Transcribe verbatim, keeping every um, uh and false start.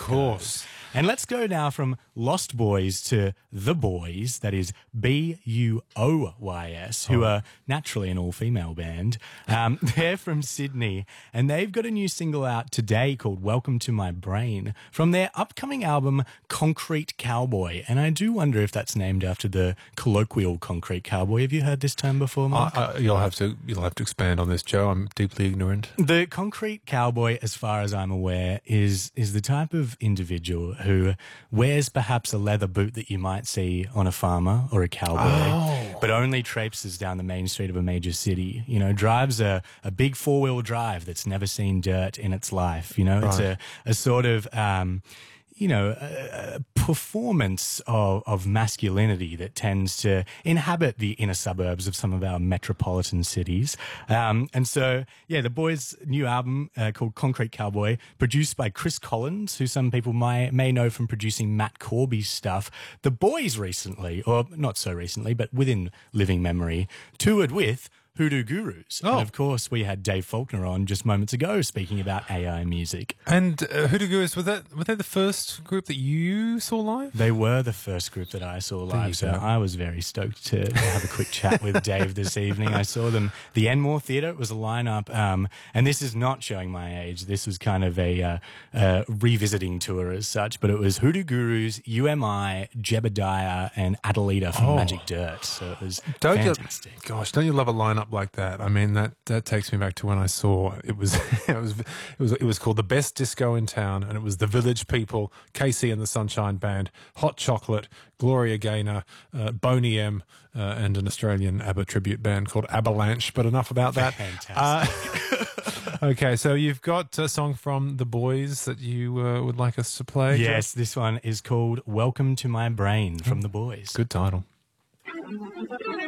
course. And let's go now from Lost Boys to The Boys, that is B U O Y S, who Oh. are naturally an all-female band. Um, they're from Sydney, and they've got a new single out today called Welcome to My Brain from their upcoming album Concrete Cowboy. And I do wonder if that's named after the colloquial Concrete Cowboy. Have you heard this term before, Mark? I, I, you'll have to you'll have to expand on this, Joe. I'm deeply ignorant. The Concrete Cowboy, as far as I'm aware, is is the type of individual who wears perhaps a leather boot that you might see on a farmer or a cowboy, Oh. but only traipses down the main street of a major city. You know, drives a, a big four-wheel drive that's never seen dirt in its life. You know, it's Right. a, a sort of... Um, you know, a, a performance of, of masculinity that tends to inhabit the inner suburbs of some of our metropolitan cities. Um, and so, yeah, the boys' new album uh, called Concrete Cowboy, produced by Chris Collins, who some people may, may know from producing Matt Corby's stuff. The boys recently, or not so recently, but within living memory, toured with Hoodoo Gurus. Oh. And of course, we had Dave Faulkner on just moments ago speaking about A I music. And uh, Hoodoo Gurus, was that were they the first group that you saw live? They were the first group that I saw There you live, so go. I was very stoked to, to have a quick chat with Dave this evening. I saw them, the Enmore Theatre. It was a lineup, um, and this is not showing my age. This was kind of a uh, uh, revisiting tour as such, but it was Hoodoo Gurus, U M I, Jebediah, and Adelita from Oh. Magic Dirt. So it was Don't fantastic. you, gosh, don't you love a lineup like that? I mean, that, that takes me back to when I saw it was it was it was it was called The Best Disco in Town, and it was the Village People, Casey and the Sunshine Band, Hot Chocolate, Gloria Gaynor, uh, Boney M, uh, and an Australian ABBA tribute band called Avalanche. But enough about that. Fantastic. Uh, okay, so you've got a song from The Boys that you uh, would like us to play. Yes, this one is called Welcome to My Brain from The Boys. Good title.